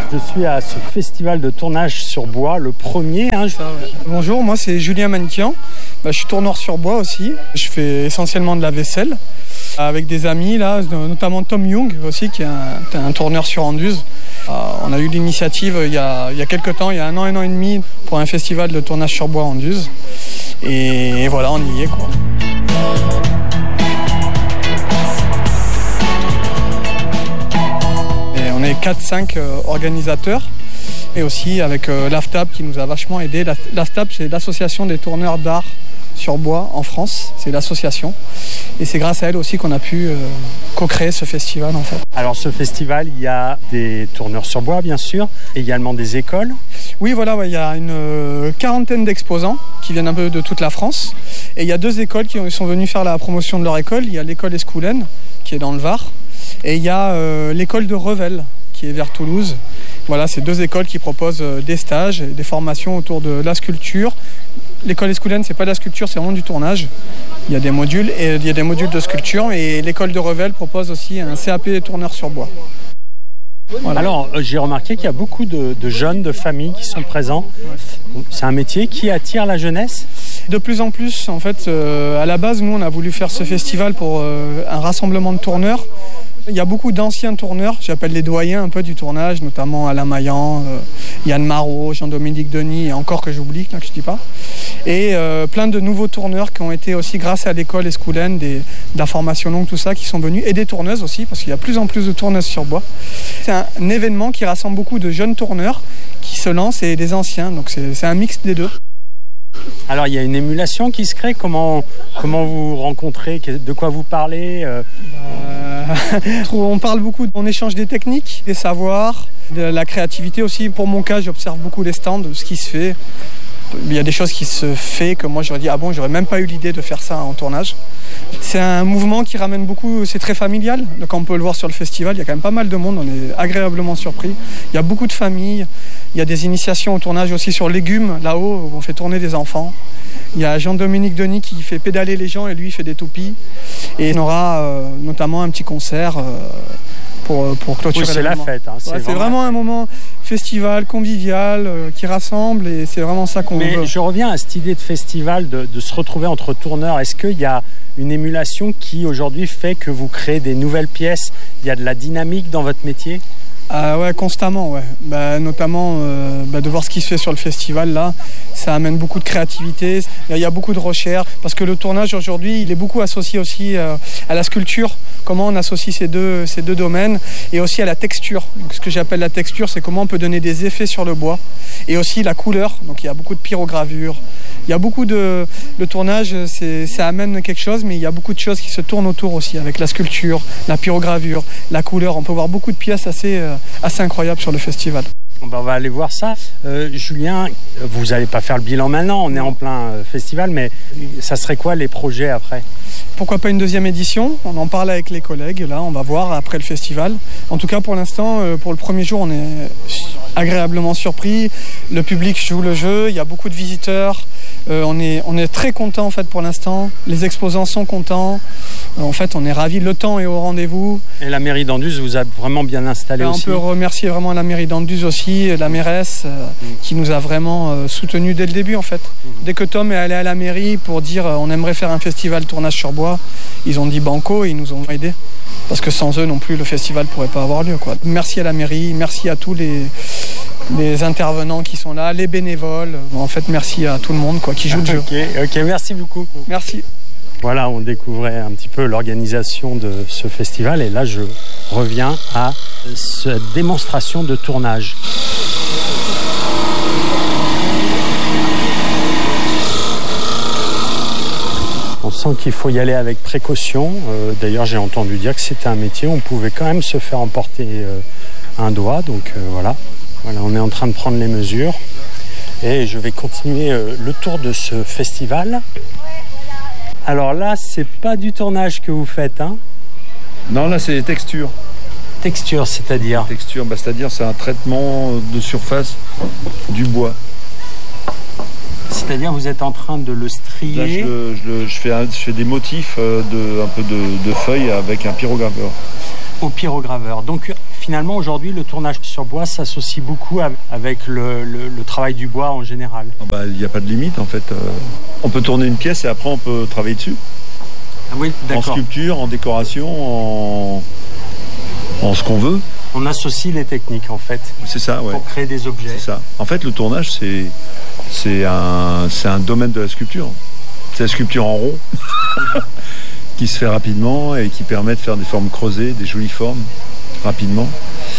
Je suis à ce festival de tournage sur bois, le premier. Bonjour, moi c'est Julien Maniquian. Je suis tourneur sur bois aussi. Je fais essentiellement de la vaisselle avec des amis, là, notamment Tom Young aussi, qui est un tourneur sur Anduze. On a eu l'initiative il y a quelques temps, il y a un an et demi, pour un festival de tournage sur bois Anduze. Et voilà, on y est, quoi. Et on est 4-5 organisateurs. Et aussi avec l'AFTAB qui nous a vachement aidé. L'AFTAB, c'est l'association des tourneurs d'art sur bois en France. C'est l'association. Et c'est grâce à elle aussi qu'on a pu co-créer ce festival, en fait. Alors ce festival, il y a des tourneurs sur bois, bien sûr, et également des écoles. Oui, voilà, il y a une quarantaine d'exposants qui viennent un peu de toute la France. Et il y a 2 écoles qui sont venues faire la promotion de leur école. Il y a l'école Escoulen, qui est dans le Var. Et il y a l'école de Revel, qui est vers Toulouse. Voilà, c'est 2 écoles qui proposent des stages et des formations autour de la sculpture. L'école Escoulen, c'est pas de la sculpture, c'est vraiment du tournage. Il y a des modules de sculpture et l'école de Revel propose aussi un CAP tourneur sur bois. Voilà. Alors, j'ai remarqué qu'il y a beaucoup de jeunes, de familles qui sont présents. C'est un métier qui attire la jeunesse. De plus en plus, en fait, à la base, nous, on a voulu faire ce festival pour un rassemblement de tourneurs. Il y a beaucoup d'anciens tourneurs, j'appelle les doyens un peu du tournage, notamment Alain Maillan, Yann Marot, Jean-Dominique Denis, et encore que j'oublie, là, que je dis pas. Et plein de nouveaux tourneurs qui ont été aussi, grâce à l'école Escoulen, de la formation longue, tout ça, qui sont venus, et des tourneuses aussi, parce qu'il y a plus en plus de tourneuses sur bois. C'est un événement qui rassemble beaucoup de jeunes tourneurs qui se lancent et des anciens, donc c'est un mix des deux. Alors il y a une émulation qui se crée, comment vous rencontrez, de quoi vous parlez On parle beaucoup, on échange des techniques, des savoirs, de la créativité aussi. Pour mon cas, j'observe beaucoup les stands, ce qui se fait. Il y a des choses qui se font que moi j'aurais dit ah bon, j'aurais même pas eu l'idée de faire ça en tournage. C'est un mouvement qui ramène beaucoup, c'est très familial. Donc on peut le voir sur le festival, il y a quand même pas mal de monde, on est agréablement surpris. Il y a beaucoup de familles, il y a des initiations au tournage aussi sur légumes, là-haut, où on fait tourner des enfants. Il y a Jean-Dominique Denis qui fait pédaler les gens et lui il fait des toupies. Et on aura notamment un petit concert pour clôturer c'est l'événement. La fête. Hein, c'est vraiment un moment festival, convivial, qui rassemble et c'est vraiment ça qu'on veut. Mais je reviens à cette idée de festival, de se retrouver entre tourneurs. Est-ce qu'il y a une émulation qui aujourd'hui fait que vous créez des nouvelles pièces? Il y a de la dynamique dans votre métier? Ouais, constamment, ouais. Notamment de voir ce qui se fait sur le festival là, ça amène beaucoup de créativité. Il y a beaucoup de recherche parce que le tournage aujourd'hui, il est beaucoup associé aussi à la sculpture. Comment on associe ces deux domaines et aussi à la texture. Donc, ce que j'appelle la texture, c'est comment on peut donner des effets sur le bois et aussi la couleur. Donc il y a beaucoup de pyrogravure. Il y a beaucoup le tournage, ça amène quelque chose, mais il y a beaucoup de choses qui se tournent autour aussi, avec la sculpture, la pyrogravure, la couleur. On peut voir beaucoup de pièces assez incroyables sur le festival. On va aller voir ça. Julien, vous n'allez pas faire le bilan maintenant, on est en plein festival, mais ça serait quoi les projets après? Pourquoi pas une 2e édition? On en parle avec les collègues, là, on va voir après le festival. En tout cas, pour l'instant, pour le premier jour, on est agréablement surpris. Le public joue le jeu, il y a beaucoup de visiteurs. On est très contents en fait pour l'instant. Les exposants sont contents. En fait, on est ravis. Le temps est au rendez-vous. Et la mairie d'Anduze vous a vraiment bien installé aussi. On peut remercier vraiment la mairie d'Anduze aussi, la mairesse qui nous a vraiment soutenus dès le début en fait. Dès que Tom est allé à la mairie pour dire on aimerait faire un festival tournage sur bois, ils ont dit banco et ils nous ont aidés. Parce que sans eux non plus, le festival ne pourrait pas avoir lieu, quoi. Merci à la mairie, merci à tous les intervenants qui sont là, les bénévoles. En fait, merci à tout le monde qui joue le jeu. Ok, merci beaucoup. Merci. Voilà, on découvrait un petit peu l'organisation de ce festival et là, je reviens à cette démonstration de tournage. On sent qu'il faut y aller avec précaution. D'ailleurs, j'ai entendu dire que c'était un métier où on pouvait quand même se faire emporter un doigt. Donc voilà, on est en train de prendre les mesures. Et je vais continuer le tour de ce festival. Alors là, c'est pas du tournage que vous faites, hein? Non, là, c'est des textures. Texture, c'est-à-dire? Texture, c'est-à-dire c'est un traitement de surface du bois. C'est-à-dire vous êtes en train de le strier. Là, je fais des motifs un peu de feuilles avec un pyrograveur. Au pyrograveur. Donc finalement, aujourd'hui, le tournage sur bois s'associe beaucoup avec le travail du bois en général. Il n'y a pas de limite, en fait. On peut tourner une pièce et après, on peut travailler dessus. Ah oui, d'accord. En sculpture, en décoration, en ce qu'on veut. On associe les techniques, en fait. C'est ça, ouais. Pour créer des objets. C'est ça. En fait, le tournage, c'est un domaine de la sculpture. C'est la sculpture en rond qui se fait rapidement et qui permet de faire des formes creusées, des jolies formes rapidement.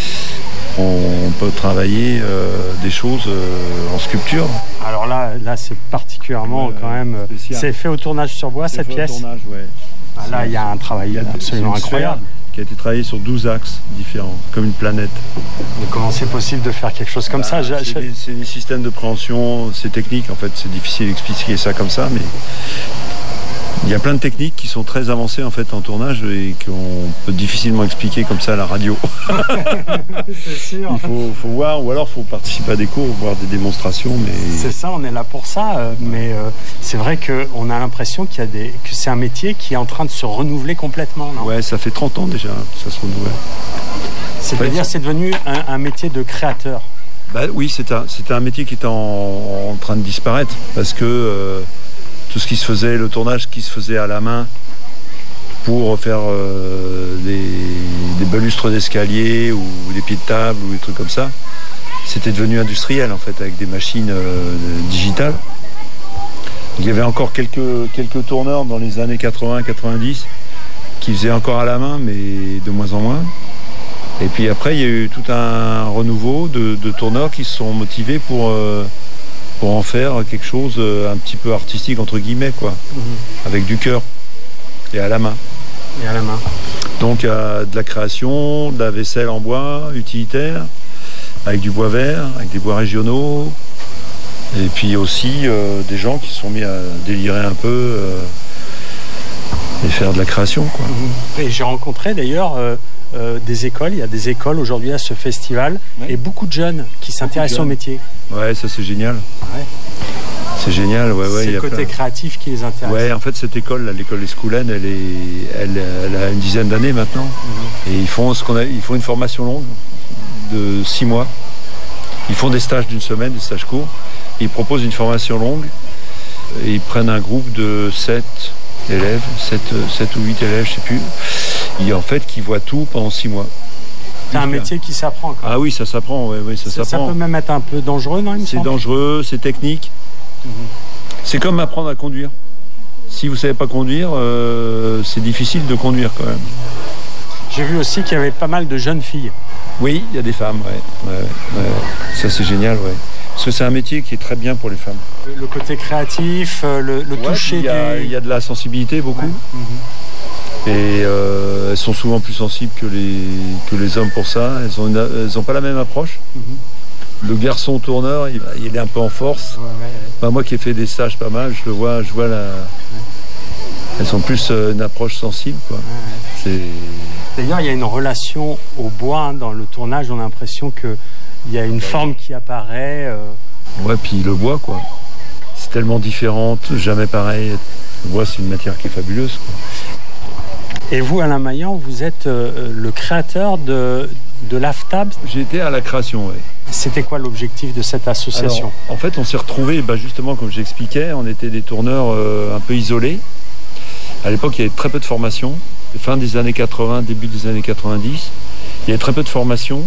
On peut travailler des choses en sculpture. Alors là c'est particulièrement quand même... Spécial. C'est fait au tournage sur bois, cette pièce. Au tournage, ouais. Là, il y a un travail absolument incroyable. Qui a été travaillé sur 12 axes différents, comme une planète. Mais comment c'est possible de faire quelque chose comme ça? C'est des systèmes de préhension, c'est technique en fait, c'est difficile d'expliquer ça comme ça, mais il y a plein de techniques qui sont très avancées en fait en tournage et qu'on peut difficilement expliquer comme ça à la radio. C'est sûr. Il faut voir, ou alors il faut participer à des cours, voir des démonstrations. Mais... C'est ça, on est là pour ça, mais c'est vrai qu'on a l'impression que c'est un métier qui est en train de se renouveler complètement. Non? Ouais, ça fait 30 ans déjà que ça se renouvelle. C'est-à-dire c'est devenu un métier de créateur. Oui, c'était un métier qui était en train de disparaître parce que tout ce qui se faisait, le tournage qui se faisait à la main pour faire des balustres d'escalier ou des pieds de table ou des trucs comme ça, c'était devenu industriel en fait avec des machines digitales. Il y avait encore quelques tourneurs dans les années 80-90 qui faisaient encore à la main, mais de moins en moins. Et puis après, il y a eu tout un renouveau de tourneurs qui se sont motivés pour en faire quelque chose un petit peu artistique, entre guillemets, quoi, avec du cœur et à la main. Donc, de la création, de la vaisselle en bois utilitaire, avec du bois vert, avec des bois régionaux, et puis aussi des gens qui se sont mis à délirer un peu et faire de la création, quoi. Et j'ai rencontré d'ailleurs des écoles, il y a des écoles aujourd'hui à ce festival, ouais. Et beaucoup de jeunes qui s'intéressent au métier. Ouais, ça c'est génial. Ouais. C'est génial, ouais. C'est le côté créatif qui les intéresse. Ouais, en fait cette école, là, l'école Escoulaine, elle a une dizaine d'années maintenant. Et ils font une formation longue de 6 mois. Ils font des stages d'une semaine, des stages courts. Ils proposent une formation longue et ils prennent un groupe de 7 élèves, 7 ou 8 élèves, je sais plus. Et en fait, qui voient tout pendant 6 mois. C'est un métier qui s'apprend. Ah oui, ça s'apprend, ça s'apprend. Ça peut même être un peu dangereux, non? C'est dangereux, c'est technique. C'est comme apprendre à conduire. Si vous ne savez pas conduire, c'est difficile de conduire quand même. J'ai vu aussi qu'il y avait pas mal de jeunes filles. Oui, il y a des femmes, ouais. Ça c'est génial, ouais. Parce que c'est un métier qui est très bien pour les femmes. Le côté créatif, le toucher il y a de la sensibilité, beaucoup. Ouais. Et elles sont souvent plus sensibles que les hommes pour ça. Elles ont pas la même approche. Le garçon tourneur, il est un peu en force. Ouais. Moi qui ai fait des stages pas mal, je vois elles ont plus une approche sensible, quoi. Ouais. D'ailleurs, il y a une relation au bois dans le tournage. On a l'impression qu'il y a une forme qui apparaît. Ouais, puis le bois, quoi. C'est tellement différent, jamais pareil. Le bois, c'est une matière qui est fabuleuse, quoi. Et vous, Alain Maillan, vous êtes le créateur de l'AFTAB. J'ai été à la création, oui. C'était quoi l'objectif de cette association? Alors, en fait, on s'est retrouvés, justement, comme j'expliquais, on était des tourneurs un peu isolés. À l'époque, il y avait très peu de formation. Fin des années 80, début des années 90. Il y avait très peu de formation.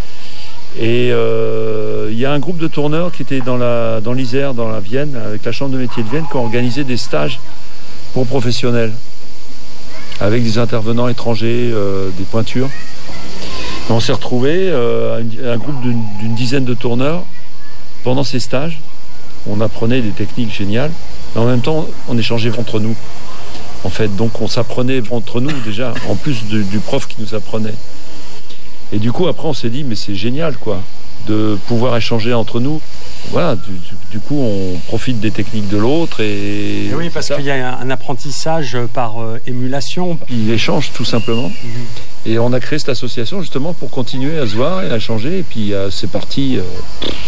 Et il y a un groupe de tourneurs qui était dans l'Isère, dans la Vienne, avec la Chambre de métiers de Vienne, qui ont organisé des stages pour professionnels, avec des intervenants étrangers, des pointures. Et on s'est retrouvés, un groupe d'une dizaine de tourneurs, pendant ces stages. On apprenait des techniques géniales, mais en même temps, on échangeait entre nous. En fait, donc on s'apprenait entre nous déjà, en plus du prof qui nous apprenait. Et du coup, après, on s'est dit, mais c'est génial, quoi, de pouvoir échanger entre nous. Voilà, du coup, on profite des techniques de l'autre. Et oui, parce qu'il y a un apprentissage par émulation. Il échange, tout simplement. Et on a créé cette association, justement, pour continuer à se voir et à échanger. Et puis, c'est parti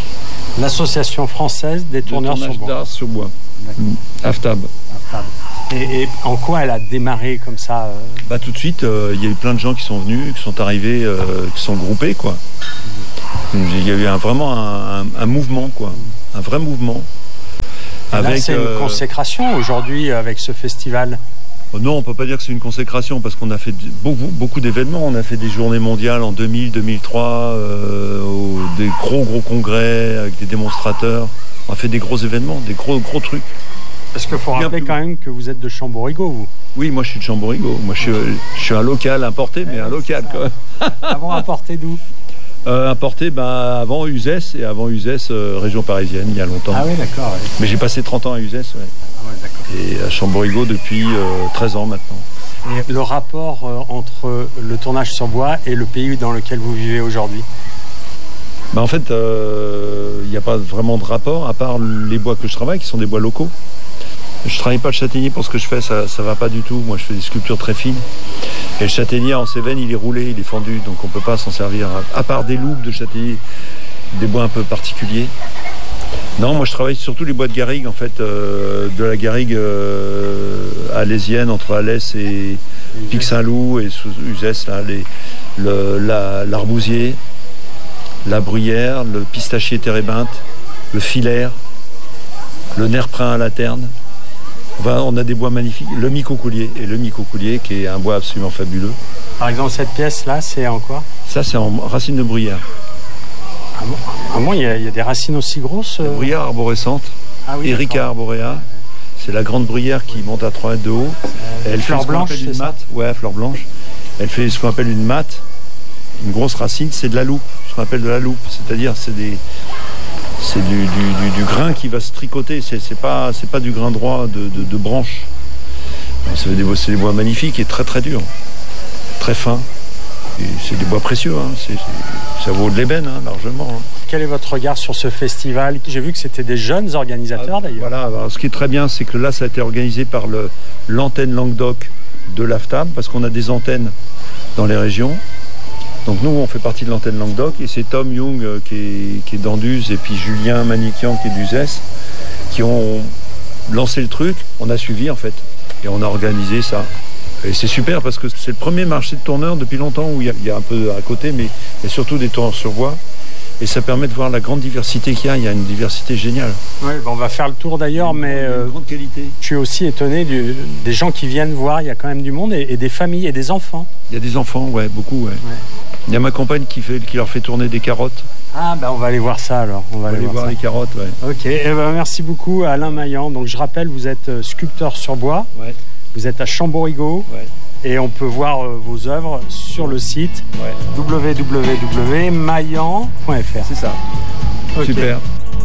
L'association française des tourneurs sur bois. d'art sur bois. AFTAB. Et en quoi elle a démarré comme ça Tout de suite, il y a eu plein de gens qui sont venus, qui sont arrivés, qui sont groupés, quoi. Il y a eu vraiment un mouvement, quoi. Un vrai mouvement. Là, c'est une consécration aujourd'hui avec ce festival. Non, on ne peut pas dire que c'est une consécration parce qu'on a fait beaucoup d'événements. On a fait des journées mondiales en 2000, 2003, des gros congrès avec des démonstrateurs. On a fait des gros événements, des gros trucs. Parce qu'il faut rappeler quand même que vous êtes de Chamborigo, vous. Oui, moi je suis de Chamborigo. Moi je suis un local importé, mais un local quand même. Avant importé d'où Importé avant Uzès et avant Uzès, région parisienne, il y a longtemps. Ah oui, d'accord. Ouais. Mais j'ai passé 30 ans à Uzès, ouais. Ah ouais, d'accord. Et à Chamborigo depuis 13 ans maintenant. Et le rapport entre le tournage sur bois et le pays dans lequel vous vivez aujourd'hui? En fait, il n'y a pas vraiment de rapport, à part les bois que je travaille, qui sont des bois locaux. Je ne travaille pas le châtaignier pour ce que je fais, ça ne va pas du tout. Moi, je fais des sculptures très fines. Et le châtaignier en Cévennes, il est roulé, il est fendu, donc on ne peut pas s'en servir. À part des loupes de châtaignier, des bois un peu particuliers. Non, moi, je travaille surtout les bois de garrigue, en fait, de la garrigue alésienne, entre Alès et Pic-Saint-Loup et sous Uzès, l'arbousier, la bruyère, le pistachier térébinthe, le filaire, le nerprin à la terne. On a des bois magnifiques, le micocoulier, qui est un bois absolument fabuleux. Par exemple, cette pièce-là, c'est en quoi? Ça, c'est en racine de bruyère. Ah bon, il y a des racines aussi grosses Bruyère arborescente, Erica arborea. C'est la grande bruyère qui monte à 3 mètres de haut. Elle fait fleur blanche, c'est ça? Ouais, fleur blanche. Elle fait ce qu'on appelle une matte. Une grosse racine, c'est de la loupe, ce qu'on appelle de la loupe. C'est-à-dire, c'est du grain qui va se tricoter. C'est pas du grain droit de branche. C'est des bois magnifiques et très très durs, très fins. Et c'est des bois précieux. Ça vaut de l'ébène largement. Quel est votre regard sur ce festival? J'ai vu que c'était des jeunes organisateurs d'ailleurs. Voilà. Alors, ce qui est très bien, c'est que là, ça a été organisé par l'antenne Languedoc de l'AFTAB, parce qu'on a des antennes dans les régions. Donc nous, on fait partie de l'antenne Languedoc, et c'est Tom Young qui est d'Anduze, et puis Julien Manikian qui est d'Uzès, qui ont lancé le truc. On a suivi en fait, et on a organisé ça. Et c'est super parce que c'est le premier marché de tourneurs depuis longtemps, où il y a un peu à côté, mais il y a surtout des tourneurs sur bois. Et ça permet de voir la grande diversité qu'il y a. Il y a une diversité géniale. Oui, on va faire le tour d'ailleurs, mais une grande qualité. Je suis aussi étonné des gens qui viennent voir. Il y a quand même du monde et des familles et des enfants. Il y a des enfants, ouais, beaucoup, ouais. Il y a ma compagne qui leur fait tourner des carottes. Ah, on va aller voir ça alors. On va aller voir les carottes, ouais. Ok, merci beaucoup à Alain Maillan. Donc je rappelle, vous êtes sculpteur sur bois. Ouais. Vous êtes à Chamborigo. Ouais. Et on peut voir vos œuvres sur le site www.maillan.fr. C'est ça. Okay. Super.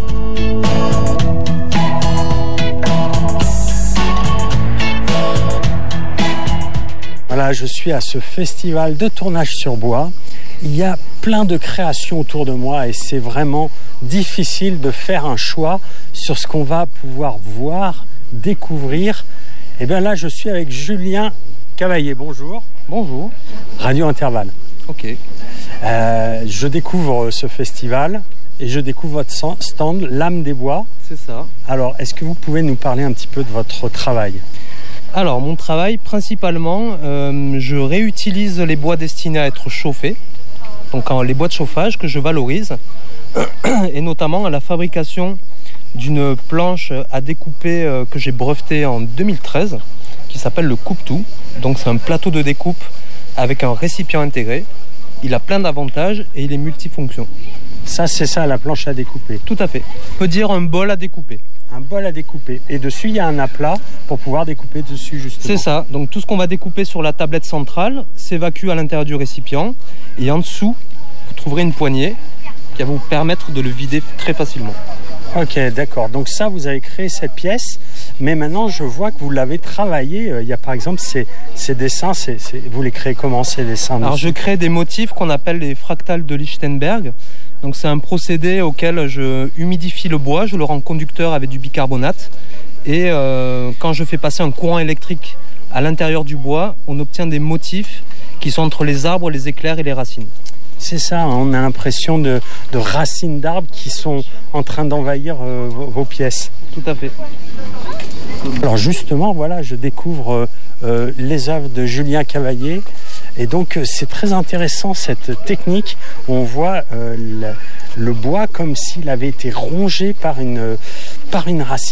Voilà, je suis à ce festival de tournage sur bois. Il y a plein de créations autour de moi et c'est vraiment difficile de faire un choix sur ce qu'on va pouvoir voir, découvrir. Et bien là, je suis avec Julien Cavaillé, bonjour. Bonjour. Radio Intervalle. Ok. Je découvre ce festival et je découvre votre stand L'âme des bois. C'est ça. Alors, est-ce que vous pouvez nous parler un petit peu de votre travail? Alors, mon travail, principalement, je réutilise les bois destinés à être chauffés. Donc, les bois de chauffage que je valorise. Et notamment à la fabrication d'une planche à découper que j'ai brevetée en 2013, qui s'appelle le coupe-tout. Donc c'est un plateau de découpe avec un récipient intégré. Il a plein d'avantages et il est multifonction. Ça, c'est ça, la planche à découper? Tout à fait. On peut dire un bol à découper. Un bol à découper. Et dessus, il y a un aplat pour pouvoir découper dessus, justement. C'est ça. Donc tout ce qu'on va découper sur la tablette centrale s'évacue à l'intérieur du récipient. Et en dessous, vous trouverez une poignée qui va vous permettre de le vider très facilement. Ok, d'accord. Donc ça, vous avez créé cette pièce, mais maintenant, je vois que vous l'avez travaillé. Il y a par exemple ces dessins, vous les créez comment, ces dessins? Alors, je crée des motifs qu'on appelle les fractales de Lichtenberg. Donc c'est un procédé auquel je humidifie le bois, je le rends conducteur avec du bicarbonate. Et quand je fais passer un courant électrique à l'intérieur du bois, on obtient des motifs qui sont entre les arbres, les éclairs et les racines. C'est ça, on a l'impression de racines d'arbres qui sont en train d'envahir vos pièces. Tout à fait. Alors justement, voilà, je découvre les œuvres de Julien Cavaillé. Et donc c'est très intéressant cette technique où on voit le bois comme s'il avait été rongé par une racine.